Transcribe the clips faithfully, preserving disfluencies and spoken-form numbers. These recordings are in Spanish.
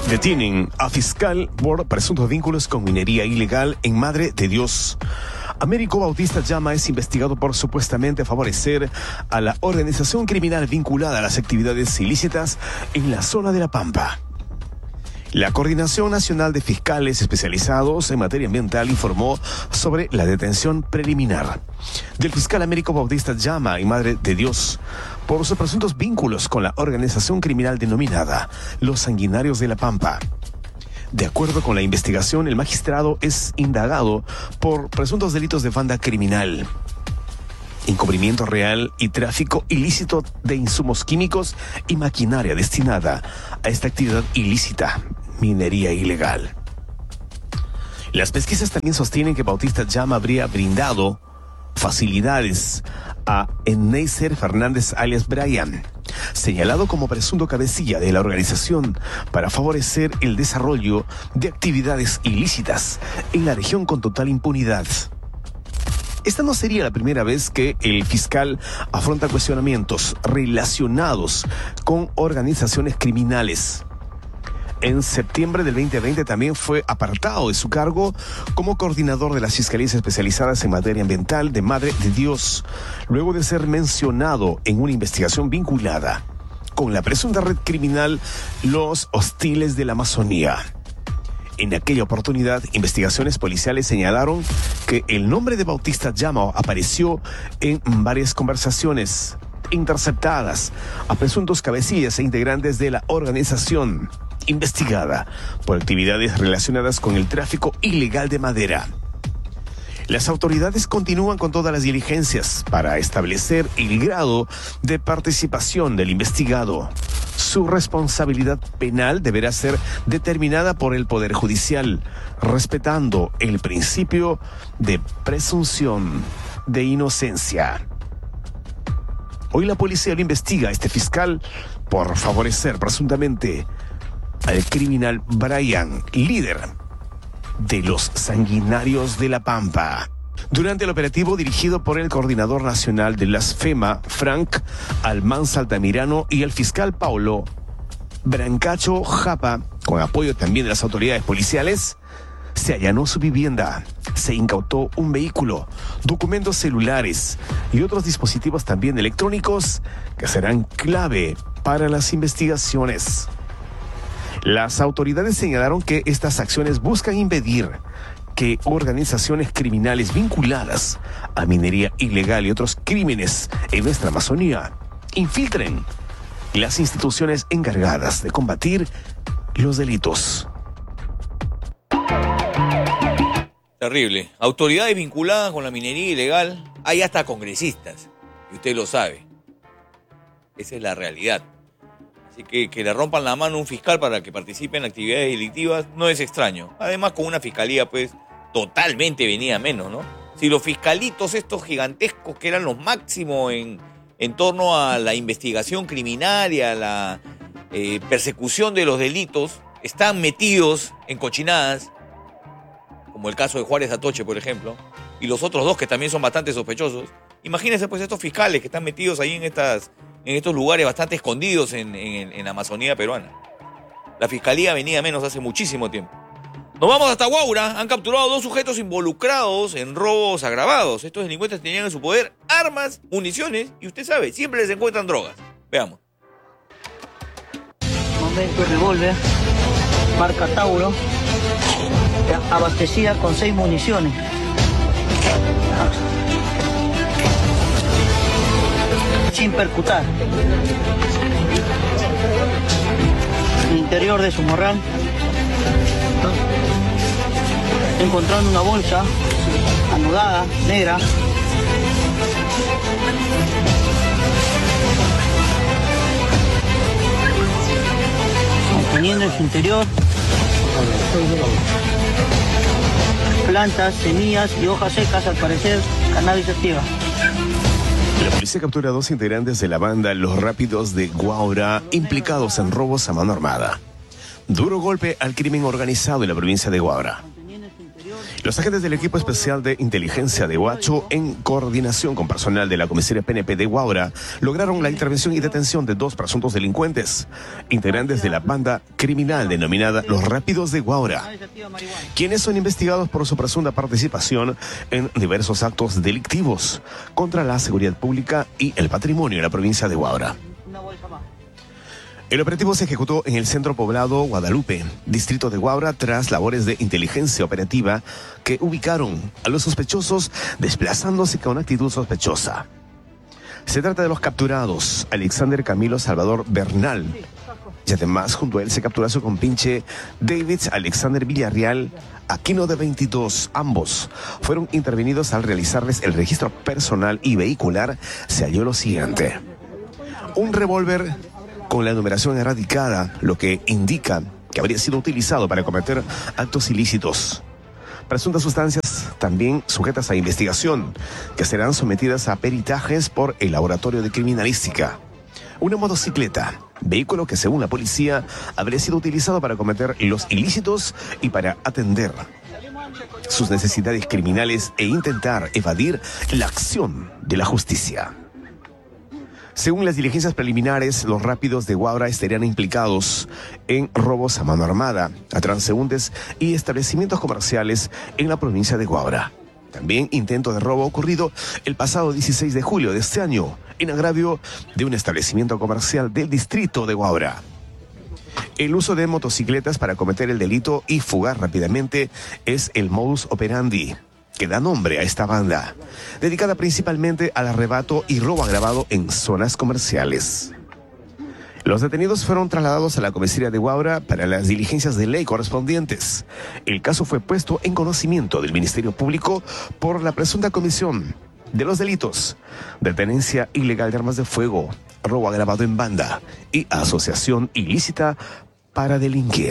Detienen a fiscal por presuntos vínculos con minería ilegal en Madre de Dios. Américo Bautista Llama es investigado por supuestamente favorecer a la organización criminal vinculada a las actividades ilícitas en la zona de La Pampa. La Coordinación Nacional de Fiscales Especializados en Materia Ambiental informó sobre la detención preliminar del fiscal Américo Bautista Llama y Madre de Dios por sus presuntos vínculos con la organización criminal denominada Los Sanguinarios de La Pampa. De acuerdo con la investigación, el magistrado es indagado por presuntos delitos de banda criminal, encubrimiento real y tráfico ilícito de insumos químicos y maquinaria destinada a esta actividad ilícita, minería ilegal. Las pesquisas también sostienen que Bautista Llama habría brindado facilidades a Eneiser Fernández alias Brian, señalado como presunto cabecilla de la organización para favorecer el desarrollo de actividades ilícitas en la región con total impunidad. Esta no sería la primera vez que el fiscal afronta cuestionamientos relacionados con organizaciones criminales. En septiembre del veinte veinte también fue apartado de su cargo como coordinador de las Fiscalías Especializadas en Materia Ambiental de Madre de Dios, luego de ser mencionado en una investigación vinculada con la presunta red criminal Los Hostiles de la Amazonía. En aquella oportunidad, investigaciones policiales señalaron que el nombre de Bautista Llama apareció en varias conversaciones interceptadas a presuntos cabecillas e integrantes de la organización investigada por actividades relacionadas con el tráfico ilegal de madera. Las autoridades continúan con todas las diligencias para establecer el grado de participación del investigado. Su responsabilidad penal deberá ser determinada por el Poder Judicial, respetando el principio de presunción de inocencia. Hoy la policía lo investiga a este fiscal por favorecer presuntamente al criminal Brian, líder de los Sanguinarios de La Pampa. Durante el operativo dirigido por el coordinador nacional de las FEMA, Frank Almanza Altamirano, y el fiscal Paulo Brancacho Japa, con apoyo también de las autoridades policiales, se allanó su vivienda, se incautó un vehículo, documentos celulares y otros dispositivos también electrónicos que serán clave para las investigaciones. Las autoridades señalaron que estas acciones buscan impedir que organizaciones criminales vinculadas a minería ilegal y otros crímenes en nuestra Amazonía infiltren las instituciones encargadas de combatir los delitos. Terrible. Autoridades vinculadas con la minería ilegal, hay hasta congresistas, y usted lo sabe. Esa es la realidad. Así que que le rompan la mano a un fiscal para que participe en actividades delictivas no es extraño. Además, con una fiscalía, pues, totalmente venía menos, ¿no? Si los fiscalitos estos gigantescos que eran los máximos en, en torno a la investigación criminal y a la eh, persecución de los delitos, están metidos en cochinadas, como el caso de Juárez Atoche, por ejemplo, y los otros dos que también son bastante sospechosos, imagínense pues estos fiscales que están metidos ahí en estas... en estos lugares bastante escondidos en, en, en la Amazonía peruana. La fiscalía venía menos hace muchísimo tiempo. Nos vamos hasta Huaura. Han capturado dos sujetos involucrados en robos agravados. Estos delincuentes tenían en su poder armas, municiones y usted sabe, siempre les encuentran drogas. Veamos. Momento revólver, marca Tauro, abastecida con seis municiones. Sin percutar. En el interior de su morral encontrando una bolsa anudada, negra, conteniendo en su interior plantas, semillas y hojas secas, al parecer cannabis sativa. La policía captura a dos integrantes de la banda Los Rápidos de Huaura implicados en robos a mano armada. Duro golpe al crimen organizado en la provincia de Huaura. Los agentes del equipo especial de inteligencia de Huacho, en coordinación con personal de la comisaría P N P de Huaura, lograron la intervención y detención de dos presuntos delincuentes, integrantes de la banda criminal denominada Los Rápidos de Huaura, quienes son investigados por su presunta participación en diversos actos delictivos contra la seguridad pública y el patrimonio en la provincia de Huaura. El operativo se ejecutó en el centro poblado Guadalupe, distrito de Huaura, tras labores de inteligencia operativa que ubicaron a los sospechosos desplazándose con actitud sospechosa. Se trata de los capturados Alexander Camilo Salvador Bernal, y además junto a él se capturó a su compinche David Alexander Villarreal Aquino, de veintidós. Ambos fueron intervenidos al realizarles el registro personal y vehicular. Se halló lo siguiente: un revólver con la numeración erradicada, lo que indica que habría sido utilizado para cometer actos ilícitos. Presuntas sustancias también sujetas a investigación, que serán sometidas a peritajes por el Laboratorio de Criminalística. Una motocicleta, vehículo que según la policía habría sido utilizado para cometer los ilícitos y para atender sus necesidades criminales e intentar evadir la acción de la justicia. Según las diligencias preliminares, los Rápidos de Huaura estarían implicados en robos a mano armada, a transeúntes y establecimientos comerciales en la provincia de Huaura. También intento de robo ocurrido el pasado dieciséis de julio de este año, en agravio de un establecimiento comercial del distrito de Huaura. El uso de motocicletas para cometer el delito y fugar rápidamente es el modus operandi que da nombre a esta banda, dedicada principalmente al arrebato y robo agravado en zonas comerciales. Los detenidos fueron trasladados a la comisaría de Huaura para las diligencias de ley correspondientes. El caso fue puesto en conocimiento del Ministerio Público por la presunta comisión de los delitos de tenencia ilegal de armas de fuego, robo agravado en banda y asociación ilícita para delinquir.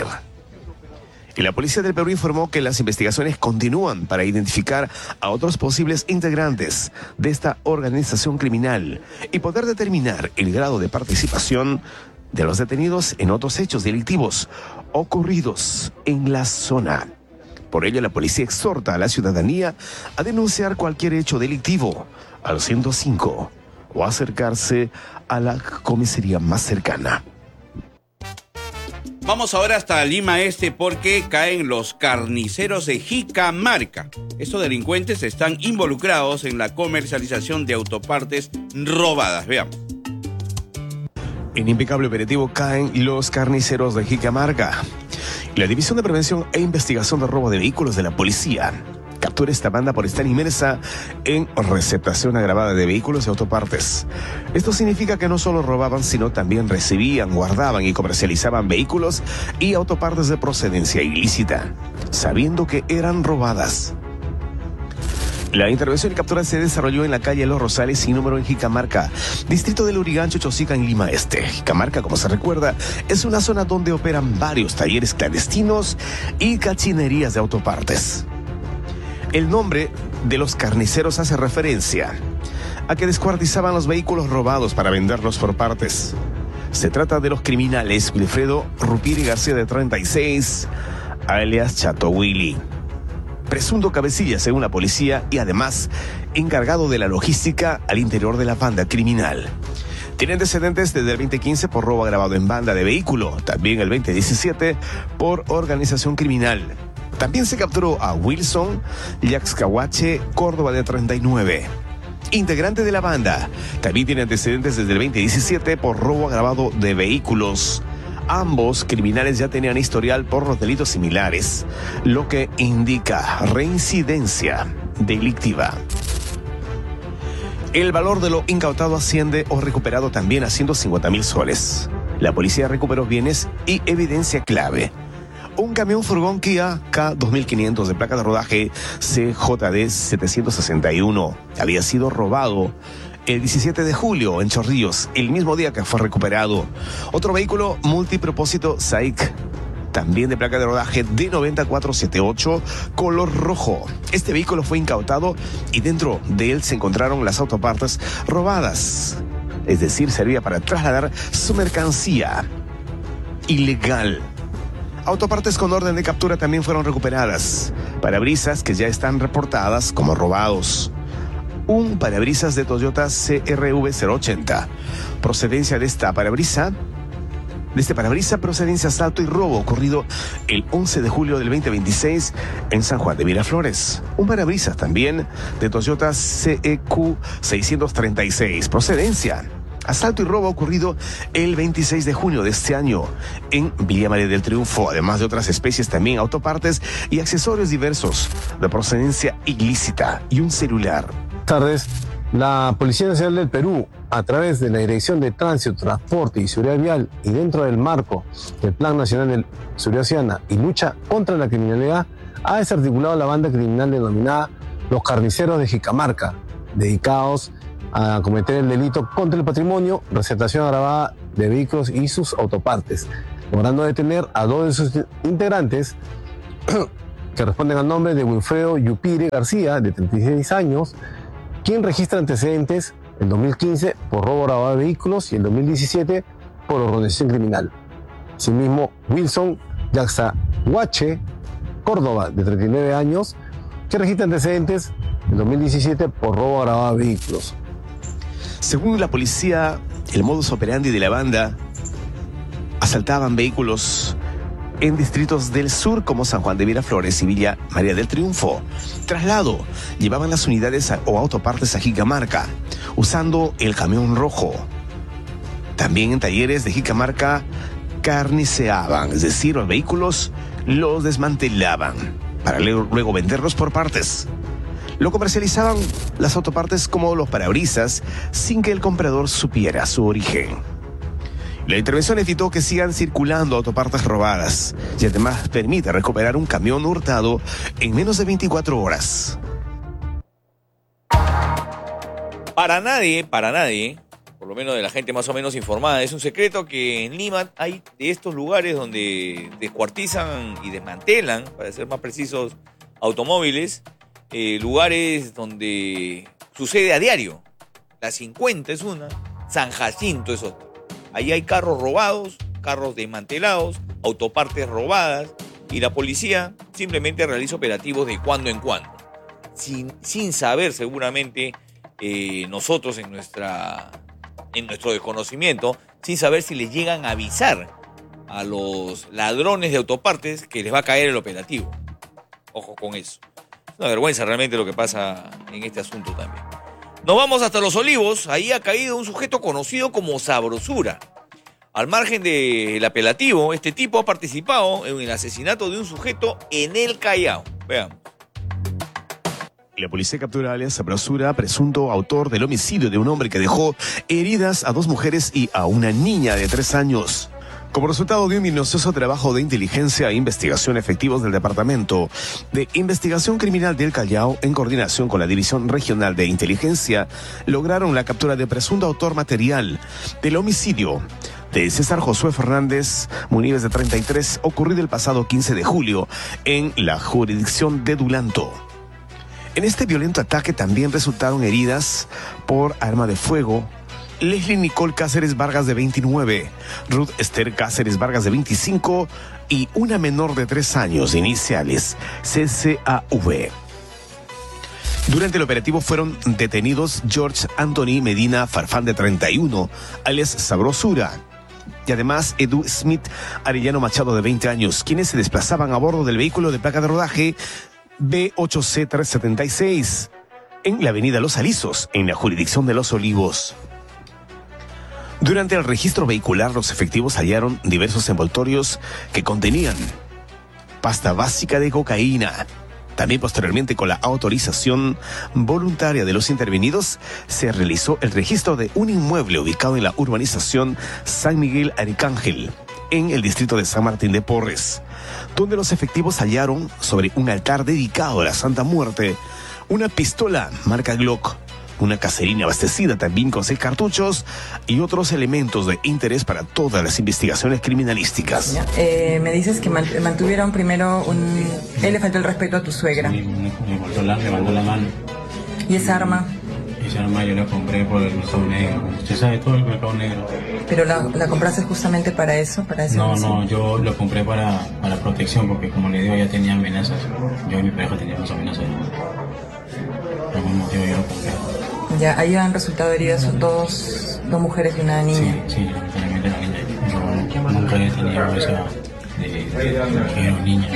Y la policía del Perú informó que las investigaciones continúan para identificar a otros posibles integrantes de esta organización criminal y poder determinar el grado de participación de los detenidos en otros hechos delictivos ocurridos en la zona. Por ello, la policía exhorta a la ciudadanía a denunciar cualquier hecho delictivo al ciento cinco o acercarse a la comisaría más cercana. Vamos ahora hasta Lima Este porque caen los carniceros de Jicamarca. Estos delincuentes están involucrados en la comercialización de autopartes robadas. Veamos. En impecable operativo caen los carniceros de Jicamarca. La División de Prevención e Investigación de Robo de Vehículos de la Policía captura esta banda por estar inmersa en receptación agravada de vehículos y autopartes. Esto significa que no solo robaban, sino también recibían, guardaban y comercializaban vehículos y autopartes de procedencia ilícita, sabiendo que eran robadas. La intervención y captura se desarrolló en la calle Los Rosales sin número en Jicamarca, distrito de Lurigancho, Chosica, en Lima Este. Jicamarca, como se recuerda, es una zona donde operan varios talleres clandestinos y cachinerías de autopartes. El nombre de los carniceros hace referencia a que descuartizaban los vehículos robados para venderlos por partes. Se trata de los criminales Wilfredo Rupiri García, de treinta y seis, alias Chato Willy, presunto cabecilla según la policía y además encargado de la logística al interior de la banda criminal. Tiene antecedentes desde el veinte quince por robo agravado en banda de vehículo, también el veinte diecisiete por organización criminal. También se capturó a Wilson Yaxcahuache Córdoba, de treinta y nueve, integrante de la banda. También tiene antecedentes desde el veinte diecisiete por robo agravado de vehículos. Ambos criminales ya tenían historial por los delitos similares, lo que indica reincidencia delictiva. El valor de lo incautado asciende o recuperado también a ciento cincuenta mil soles. La policía recuperó bienes y evidencia clave. Un camión furgón Kia K dos mil quinientos de placa de rodaje C J D setecientos sesenta y uno había sido robado el diecisiete de julio en Chorrillos, el mismo día que fue recuperado. Otro vehículo multipropósito S A I C, también de placa de rodaje D nueve cuatro siete ocho, color rojo. Este vehículo fue incautado y dentro de él se encontraron las autopartes robadas. Es decir, servía para trasladar su mercancía ilegal. Autopartes con orden de captura también fueron recuperadas. parabrisas que ya están reportadas como robados. Un parabrisas de Toyota C R V cero ochenta, procedencia de esta parabrisa, de este parabrisa, procedencia asalto y robo ocurrido el once de julio del veinte veintiséis en San Juan de Miraflores. Un parabrisas también de Toyota C E Q seiscientos treinta y seis, procedencia asalto y robo ocurrido el veintiséis de junio de este año en Villa María del Triunfo, además de otras especies también, autopartes y accesorios diversos de procedencia ilícita y un celular. Buenas tardes. La Policía Nacional del Perú, a través de la Dirección de Tránsito, Transporte y Seguridad Vial y dentro del marco del Plan Nacional de Seguridad Ciudadana y Lucha contra la Criminalidad, ha desarticulado la banda criminal denominada Los Carniceros de Jicamarca, dedicados a cometer el delito contra el patrimonio, receptación agravada de vehículos y sus autopartes, logrando detener a dos de sus integrantes que responden al nombre de Wilfredo Yupire García, de treinta y seis años, quien registra antecedentes en dos mil quince por robo agravado de vehículos y en dos mil diecisiete por organización criminal. Asimismo, Wilson Yaxahuache Córdoba, de treinta y nueve años, que registra antecedentes en dos mil diecisiete por robo agravado de vehículos. Según la policía, el modus operandi de la banda: asaltaban vehículos en distritos del sur como San Juan de Miraflores y Villa María del Triunfo. Traslado: llevaban las unidades a, o autopartes a Jicamarca, usando el camión rojo. También en talleres de Jicamarca carniceaban, es decir, los vehículos los desmantelaban para luego venderlos por partes. Lo comercializaban las autopartes como los parabrisas sin que el comprador supiera su origen. La intervención evitó que sigan circulando autopartes robadas y además permite recuperar un camión hurtado en menos de veinticuatro horas. Para nadie, para nadie, por lo menos de la gente más o menos informada, es un secreto que en Lima hay de estos lugares donde descuartizan y desmantelan, para ser más precisos, automóviles, eh, lugares donde sucede a diario. La cincuenta es una, San Jacinto es otra. Ahí hay carros robados, carros desmantelados, autopartes robadas, y la policía simplemente realiza operativos de cuando en cuando, sin, sin saber seguramente eh, nosotros en, nuestra, en nuestro desconocimiento, sin saber si les llegan a avisar a los ladrones de autopartes que les va a caer el operativo. Ojo con eso. Es una vergüenza realmente lo que pasa en este asunto también. Nos vamos hasta Los Olivos. Ahí ha caído un sujeto conocido como Sabrosura. Al margen del apelativo, este tipo ha participado en el asesinato de un sujeto en el Callao. Veamos. La policía captura a alias Sabrosura, presunto autor del homicidio de un hombre que dejó heridas a dos mujeres y a una niña de tres años. Como resultado de un minucioso trabajo de inteligencia e investigación efectivos del Departamento de Investigación Criminal del Callao, en coordinación con la División Regional de Inteligencia, lograron la captura del presunto autor material del homicidio de César Josué Fernández Munives, de treinta y tres, ocurrido el pasado quince de julio en la jurisdicción de Dulanto. En este violento ataque también resultaron heridas por arma de fuego Leslie Nicole Cáceres Vargas, de veintinueve, Ruth Esther Cáceres Vargas, de veinticinco, y una menor de tres años, iniciales C C A V. Durante el operativo fueron detenidos George Anthony Medina Farfán, de treinta y uno, alias Sabrosura, y además Edu Smith Arellano Machado, de veinte años, quienes se desplazaban a bordo del vehículo de placa de rodaje B ocho C trescientos setenta y seis en la avenida Los Alisos, en la jurisdicción de Los Olivos. Durante el registro vehicular, los efectivos hallaron diversos envoltorios que contenían pasta básica de cocaína. También, posteriormente, con la autorización voluntaria de los intervenidos, se realizó el registro de un inmueble ubicado en la urbanización San Miguel Arcángel, en el distrito de San Martín de Porres, donde los efectivos hallaron sobre un altar dedicado a la Santa Muerte una pistola marca Glock, una caserina abastecida también con seis cartuchos y otros elementos de interés para todas las investigaciones criminalísticas. Eh, me dices que mantuvieron primero un... Él le faltó el respeto a tu suegra. Sí, me, me, cortó la, me mandó la mano. ¿Y esa arma? esa arma yo la compré por el mercado negro. Usted sabe todo el mercado negro. ¿Pero la, la compraste justamente para eso? Para ese No, homicidio? no, yo lo compré para, para protección, porque como le digo, ya tenía amenazas. Yo y mi pareja teníamos amenazas. Por algún motivo yo lo compré. Ya, ahí han resultado heridas dos, dos mujeres y una niña. Sí, sí, lamentablemente la niña. Yo nunca he tenido esa de, de, de mujer o niña.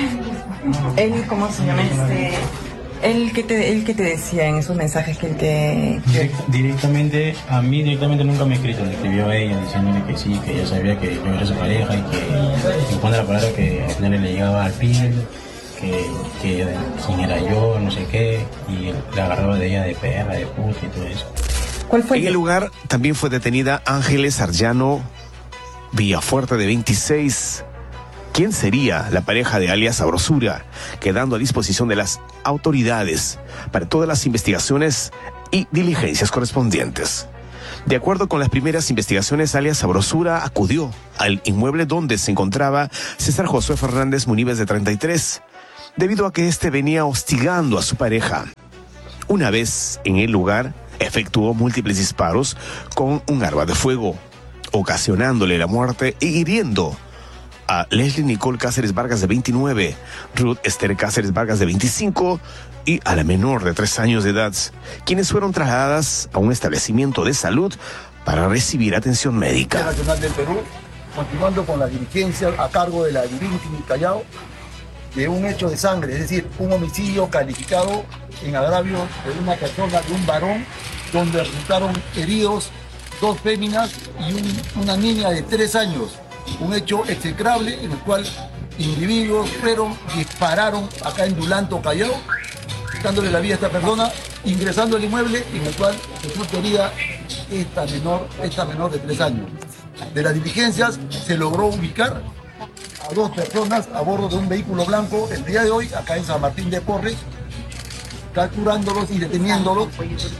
Él, ¿cómo se llama este? Él que te, él que te decía en esos mensajes que él te... Direct, directamente, a mí directamente nunca me ha escrito, le escribió a ella diciéndole que sí, que ella sabía que yo era su pareja y que me pone la palabra que al final le llegaba al piel, que, que quién era yo, no sé qué, y la agarraba de ella de perra, de puta y todo eso. ¿Cuál fue? En el lugar también fue detenida Ángeles Arllano Villafuerte, de veintiséis. ¿Quién sería la pareja de alias Sabrosura? Quedando a disposición de las autoridades para todas las investigaciones y diligencias correspondientes. De acuerdo con las primeras investigaciones, alias Sabrosura acudió al inmueble donde se encontraba César Josué Fernández Munívez, de treinta y tres, debido a que éste venía hostigando a su pareja. Una vez en el lugar, efectuó múltiples disparos con un arma de fuego, ocasionándole la muerte y hiriendo a Leslie Nicole Cáceres Vargas, de veintinueve, Ruth Esther Cáceres Vargas, de veinticinco, y a la menor de tres años de edad, quienes fueron trasladadas a un establecimiento de salud para recibir atención médica. Nacional del Perú, continuando con la diligencia a cargo de la Divinity Callao, de un hecho de sangre, es decir, un homicidio calificado en agravio de una persona, de un varón, donde resultaron heridos dos féminas y un, una niña de tres años. Un hecho execrable en el cual individuos fueron, dispararon acá en Dulanto, Callao, quitándole la vida a esta persona, ingresando al inmueble en el cual resultó herida esta menor, esta menor de tres años. De las diligencias se logró ubicar a dos personas a bordo de un vehículo blanco el día de hoy, acá en San Martín de Porres, capturándolos y deteniéndolos,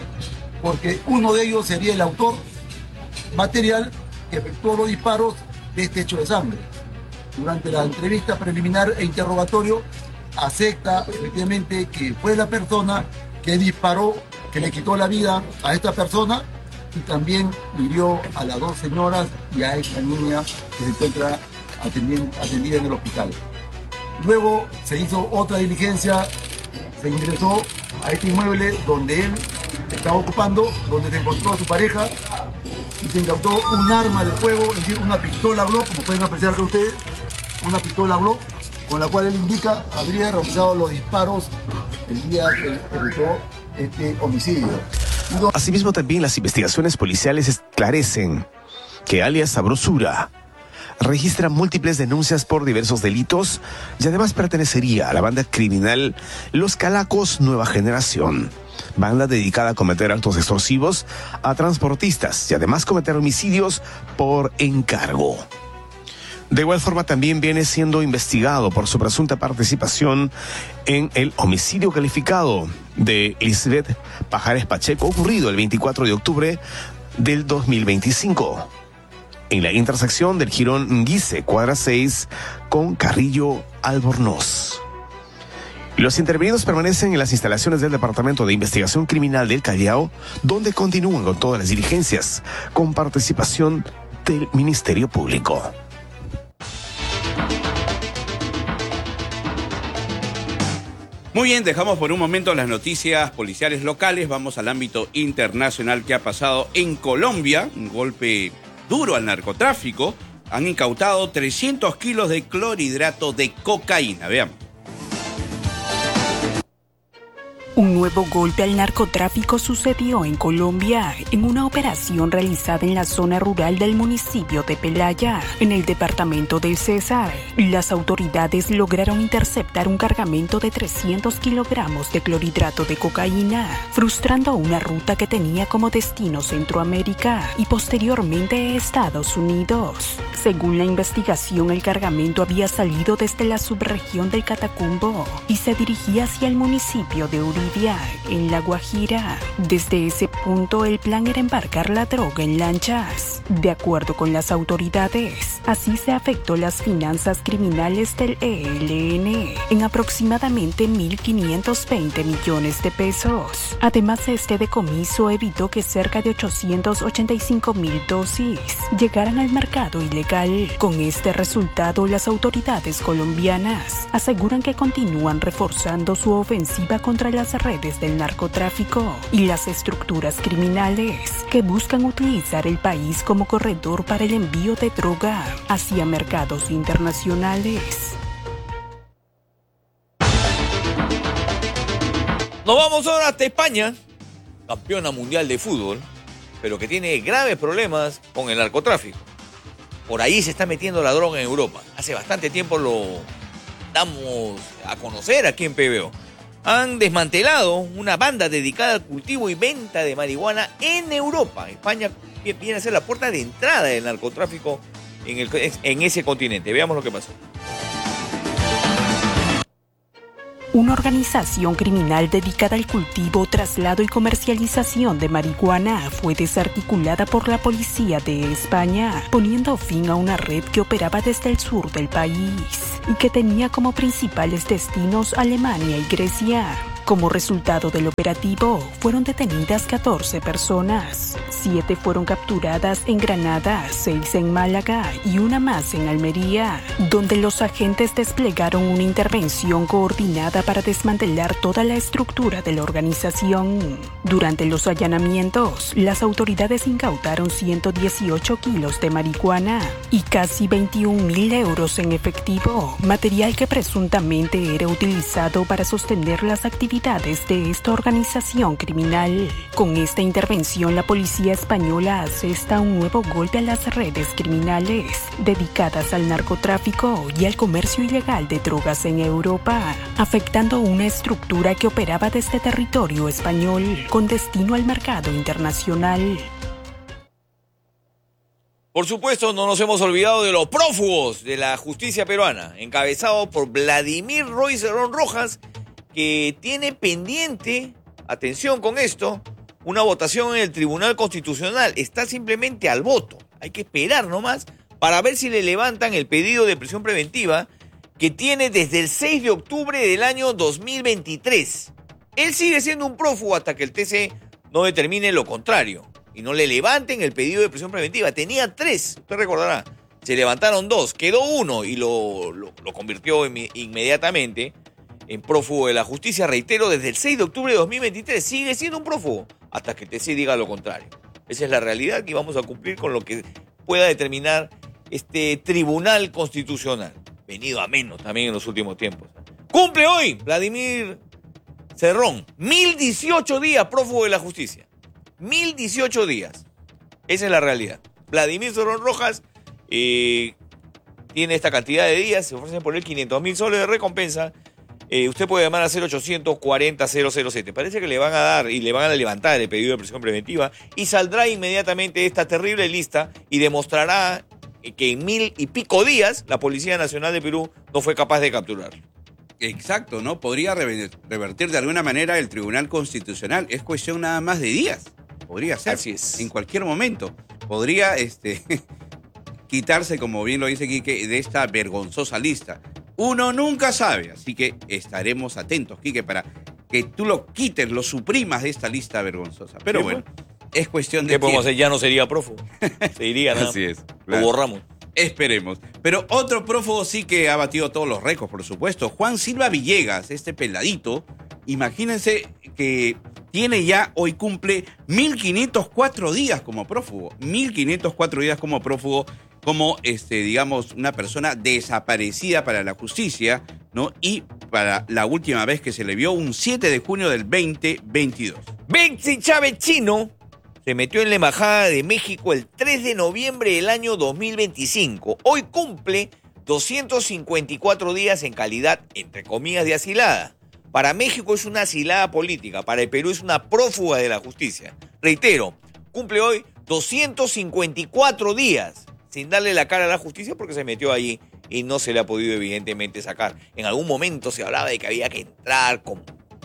porque uno de ellos sería el autor material que efectuó los disparos de este hecho de sangre. Durante la entrevista preliminar e interrogatorio, acepta efectivamente que fue la persona que disparó, que le quitó la vida a esta persona y también hirió a las dos señoras y a esta niña que se encuentra atendida en el hospital. Luego se hizo otra diligencia, se ingresó a este inmueble donde él estaba ocupando, donde se encontró a su pareja, y se incautó un arma de fuego, es decir, una pistola Glock, como pueden apreciar que ustedes, una pistola Glock, con la cual él indica habría realizado los disparos el día que realizó este homicidio. Asimismo, también las investigaciones policiales esclarecen que alias Sabrosura registra múltiples denuncias por diversos delitos y además pertenecería a la banda criminal Los Calacos Nueva Generación, banda dedicada a cometer actos extorsivos a transportistas y además cometer homicidios por encargo. De igual forma, también viene siendo investigado por su presunta participación en el homicidio calificado de Lisbeth Pajares Pacheco, ocurrido el veinticuatro de octubre del dos mil veinticinco, en la intersección del Jirón Guise, cuadra seis, con Carrillo Albornoz. Los intervenidos permanecen en las instalaciones del Departamento de Investigación Criminal del Callao, donde continúan con todas las diligencias, con participación del Ministerio Público. Muy bien, dejamos por un momento las noticias policiales locales. Vamos al ámbito internacional. Que ha pasado en Colombia? Un golpe duro al narcotráfico. Han incautado trescientos kilos de clorhidrato de cocaína. Veamos. Un nuevo golpe al narcotráfico sucedió en Colombia en una operación realizada en la zona rural del municipio de Pelaya, en el departamento del Cesar. Las autoridades lograron interceptar un cargamento de trescientos kilogramos de clorhidrato de cocaína, frustrando una ruta que tenía como destino Centroamérica y posteriormente Estados Unidos. Según la investigación, el cargamento había salido desde la subregión del Catacumbo y se dirigía hacia el municipio de Uribe. Bolivia, en La Guajira. Desde ese punto, el plan era embarcar la droga en lanchas. De acuerdo con las autoridades, así se afectó las finanzas criminales del E L N en aproximadamente mil quinientos veinte millones de pesos. Además, este decomiso evitó que cerca de ochocientos ochenta y cinco mil dosis llegaran al mercado ilegal. Con este resultado, las autoridades colombianas aseguran que continúan reforzando su ofensiva contra las redes del narcotráfico y las estructuras criminales que buscan utilizar el país como corredor para el envío de droga hacia mercados internacionales. Nos vamos ahora hasta España, campeona mundial de fútbol, pero que tiene graves problemas con el narcotráfico. Por ahí se está metiendo la droga en Europa. Hace bastante tiempo lo damos a conocer aquí en P B O. Han desmantelado una banda dedicada al cultivo y venta de marihuana en Europa. España viene a ser la puerta de entrada del narcotráfico en, el, en ese continente. Veamos lo que pasó. Una organización criminal dedicada al cultivo, traslado y comercialización de marihuana fue desarticulada por la policía de España, poniendo fin a una red que operaba desde el sur del país y que tenía como principales destinos Alemania y Grecia. Como resultado del operativo, fueron detenidas catorce personas. Siete fueron capturadas en Granada, seis en Málaga y una más en Almería, donde los agentes desplegaron una intervención coordinada para desmantelar toda la estructura de la organización. Durante los allanamientos, las autoridades incautaron ciento dieciocho kilos de marihuana y casi veintiún mil euros en efectivo, material que presuntamente era utilizado para sostener las actividades de esta organización criminal. Con esta intervención, la policía española asesta un nuevo golpe a las redes criminales dedicadas al narcotráfico y al comercio ilegal de drogas en Europa, afectando una estructura que operaba desde territorio español con destino al mercado internacional. Por supuesto, no nos hemos olvidado de los prófugos de la justicia peruana, encabezado por Vladimir Roy Cerrón Rojas, que tiene pendiente, atención con esto, una votación en el Tribunal Constitucional. Está simplemente al voto. Hay que esperar nomás para ver si le levantan el pedido de prisión preventiva que tiene desde el seis de octubre del año dos mil veintitrés. Él sigue siendo un prófugo hasta que el T C no determine lo contrario y no le levanten el pedido de prisión preventiva. Tenía tres, usted recordará. Se levantaron dos, quedó uno y lo, lo, lo convirtió in, inmediatamente en prófugo de la justicia. Reitero, desde el seis de octubre de dos mil veintitrés sigue siendo un prófugo hasta que el T C diga lo contrario. Esa es la realidad y vamos a cumplir con lo que pueda determinar este Tribunal Constitucional. Venido a menos también en los últimos tiempos. Cumple hoy Vladimir Cerrón. mil dieciocho días prófugo de la justicia. mil dieciocho días. Esa es la realidad. Vladimir Cerrón Rojas eh, tiene esta cantidad de días. Se ofrecen por él quinientos mil soles de recompensa. Eh, usted puede llamar a cero ochocientos cuarenta cero cero siete. Parece que le van a dar y le van a levantar el pedido de prisión preventiva y saldrá inmediatamente esta terrible lista y demostrará que en mil y pico días la Policía Nacional de Perú no fue capaz de capturarlo. Exacto, ¿no? Podría revertir de alguna manera el Tribunal Constitucional. Es cuestión nada más de días. Podría ser. Así es. En cualquier momento. Podría este, quitarse, como bien lo dice Quique, de esta vergonzosa lista. Uno nunca sabe, así que estaremos atentos, Quique, para que tú lo quites, lo suprimas de esta lista vergonzosa. Pero bueno, es cuestión de ¿Qué podemos tiempo. hacer? Ya no sería prófugo. Se iría, ¿no? Así es. Lo borramos. Esperemos. Pero otro prófugo sí que ha batido todos los récords, por supuesto. Juan Silva Villegas, este peladito, imagínense que tiene ya, hoy cumple mil quinientos cuatro días como prófugo. mil quinientos cuatro días como prófugo, como, este, digamos, una persona desaparecida para la justicia, ¿no? Y para la última vez que se le vio, un siete de junio del veinte veintidós. Betsy Chávez Chino se metió en la Embajada de México el tres de noviembre del año dos mil veinticinco. Hoy cumple doscientos cincuenta y cuatro días en calidad, entre comillas, de asilada. Para México es una asilada política, para el Perú es una prófuga de la justicia. Reitero, cumple hoy doscientos cincuenta y cuatro días sin darle la cara a la justicia porque se metió allí y no se le ha podido evidentemente sacar. En algún momento se hablaba de que había que entrar con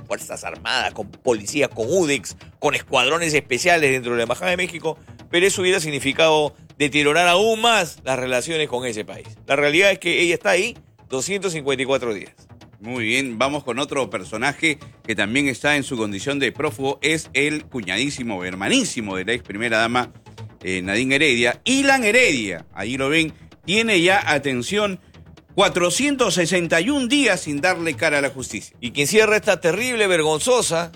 Fuerzas Armadas, con policías, con U D E X, con escuadrones especiales dentro de la Embajada de México, pero eso hubiera significado deteriorar aún más las relaciones con ese país. La realidad es que ella está ahí doscientos cincuenta y cuatro días. Muy bien, vamos con otro personaje que también está en su condición de prófugo, es el cuñadísimo, hermanísimo de la ex primera dama eh, Nadine Heredia, Ilan Heredia, ahí lo ven, tiene ya, atención, cuatrocientos sesenta y un días sin darle cara a la justicia. Y quien cierra esta terrible, vergonzosa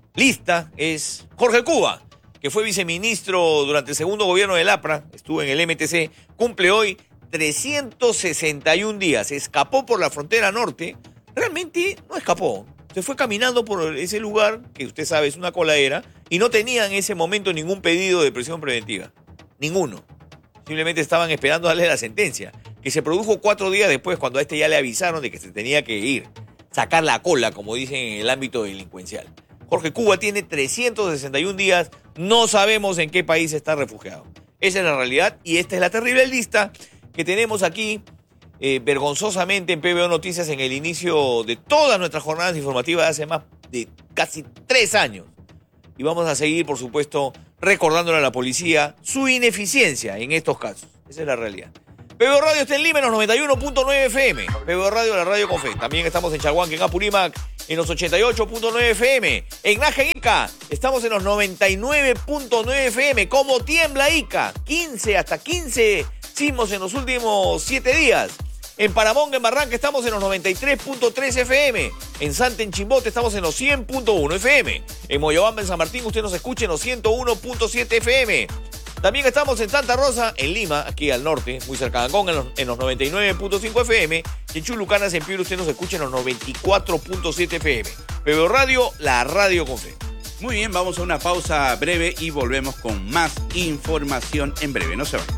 lista es Jorge Cuba, que fue viceministro durante el segundo gobierno del APRA, estuvo en el M T C, cumple hoy trescientos sesenta y un días, escapó por la frontera norte. Realmente no escapó, se fue caminando por ese lugar, que usted sabe es una coladera, y no tenía en ese momento ningún pedido de prisión preventiva, ninguno. Simplemente estaban esperando darle la sentencia, que se produjo cuatro días después, cuando a este ya le avisaron de que se tenía que ir, sacar la cola, como dicen en el ámbito delincuencial. Jorge Cuba tiene trescientos sesenta y un días, no sabemos en qué país está refugiado. Esa es la realidad y esta es la terrible lista que tenemos aquí, eh, vergonzosamente en P B O Noticias en el inicio de todas nuestras jornadas informativas de hace más de casi tres años. Y vamos a seguir, por supuesto, recordándole a la policía su ineficiencia en estos casos. Esa es la realidad. P B O Radio está en Lima en los noventa y uno punto nueve F M. P B O Radio, la radio con fe. También estamos en Chalhuanca, en Apurímac, en los ochenta y ocho punto nueve F M. En Naja, en Ica, estamos en los noventa y nueve punto nueve F M. ¿Cómo tiembla Ica? quince, hasta quince sismos en los últimos siete días. En Paramonga, en Barranca, estamos en los noventa y tres punto tres F M. En Santa, en Chimbote, estamos en los cien punto uno F M. En Moyobamba, en San Martín, usted nos escucha en los ciento uno punto siete F M. También estamos en Santa Rosa, en Lima, aquí al norte, muy cerca de Ancón, en los, en los noventa y nueve punto cinco F M. Y en Chulucanas, en Piura, usted nos escucha en los noventa y cuatro punto siete F M. P B O Radio, la radio con fe. Muy bien, vamos a una pausa breve y volvemos con más información en breve. No se vayan.